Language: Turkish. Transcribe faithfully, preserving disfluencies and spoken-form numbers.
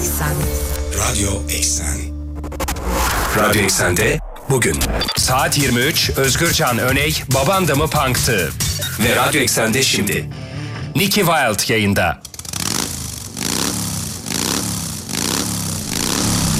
Eksen. Radyo Eksen. Radyo Eksen'de bugün. Saat yirmi üç, Özgürcan Öney, Baban da mı Punk'tı? Ve Radyo Eksen'de şimdi. Nicky Wilde yayında.